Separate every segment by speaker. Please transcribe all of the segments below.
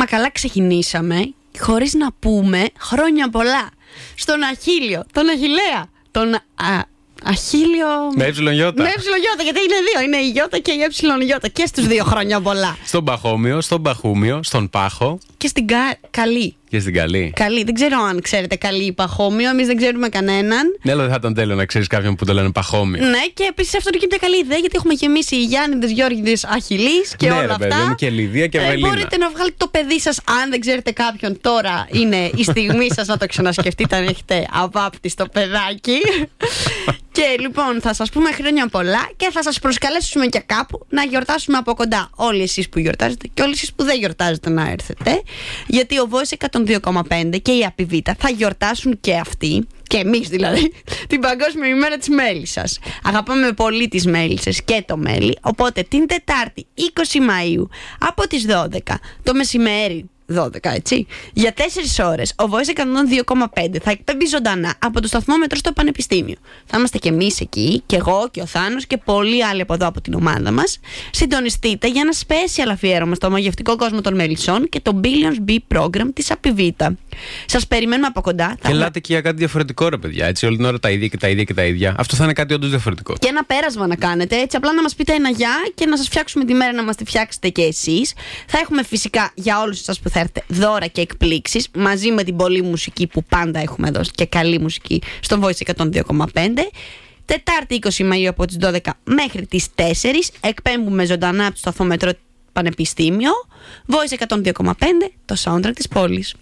Speaker 1: Μα καλά ξεκινήσαμε χωρίς να πούμε χρόνια πολλά στον Αχίλιο, τον Αχιλλέα, τον Αχίλιο.
Speaker 2: Με εψιλονιώτα.
Speaker 1: Με εψιλονιώτα, γιατί είναι δύο. Είναι η γιώτα και η εψιλονιώτα. Και στους δύο χρόνια πολλά.
Speaker 2: Στον Παχώμιο, στον Παχούμιο, στον Πάχο.
Speaker 1: Και στην Καλή.
Speaker 2: Και στην Καλή.
Speaker 1: Καλή. Δεν ξέρω αν ξέρετε Καλή ή Παχώμιο. Εμείς δεν ξέρουμε κανέναν.
Speaker 2: Ναι, αλλά δεν θα ήταν τέλειο να ξέρεις κάποιον που το λένε Παχώμιο.
Speaker 1: Ναι, και επίσης αυτό είναι και μια καλή ιδέα, γιατί έχουμε γεμίσει οι Γιάννηδες, Γιώργηδες, Αχιλλείς και
Speaker 2: ναι,
Speaker 1: όλα
Speaker 2: ρε,
Speaker 1: αυτά.
Speaker 2: παιδί μου, και Λιδία και Βελίνα.
Speaker 1: Μπορείτε να βγάλετε το παιδί σας, αν δεν ξέρετε κάποιον. Τώρα είναι η στιγμή σας να το ξανασκεφτείτε, αν έχετε αβάπτιστο παιδάκι. Και λοιπόν, θα σας πούμε χρόνια πολλά και θα σας προσκαλέσουμε και κάπου να γιορτάσουμε από κοντά. Όλοι εσείς που γιορτάζετε και όλοι εσείς που δεν γιορτάζετε να έρθετε. Γιατί ο Voice 102,5 και η Απιβίτα θα γιορτάσουν και αυτοί, και εμείς δηλαδή, την Παγκόσμια ημέρα της Μέλισσας. Αγαπάμε πολύ τις μέλισσες και το μέλι. Οπότε την Τετάρτη 20 Μαΐου από τις 12 το μεσημέρι, 12 έτσι, για 4 ώρες ο Voice 102,5 θα εκπέμπει ζωντανά από το σταθμό Μετρό στο Πανεπιστήμιο. Θα είμαστε και εμείς εκεί, και εγώ και ο Θάνος και πολλοί άλλοι από εδώ από την ομάδα μας. Συντονιστείτε για ένα special αφιέρωμα στο μαγευτικό κόσμο των μελισσών και το Billions B Program της Απιβίτα. Σας περιμένουμε από κοντά.
Speaker 2: Και ελάτε και για κάτι διαφορετικό, ρε παιδιά. Έτσι, όλη την ώρα τα ίδια και τα ίδια και τα ίδια. Αυτό θα είναι κάτι όντως διαφορετικό.
Speaker 1: Και ένα πέρασμα να κάνετε, έτσι απλά να μας πείτε ένα γεια και να σας φτιάξουμε τη μέρα να μας τη φτιάξετε και εσείς. Θα έχουμε φυσικά για όλους εσάς που θα έρθετε δώρα και εκπλήξεις, μαζί με την πολλή μουσική που πάντα έχουμε εδώ και καλή μουσική στο Voice 102,5. Τετάρτη 20 Μαΐου από τις 12 μέχρι τις 4 εκπέμπουμε ζωντανά από το σταθμό Μετρό Πανεπιστήμιο. Voice 102,5, το soundtrack της πόλης.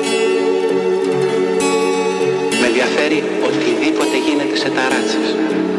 Speaker 3: Με ενδιαφέρει οτιδήποτε γίνεται σε ταράτσες.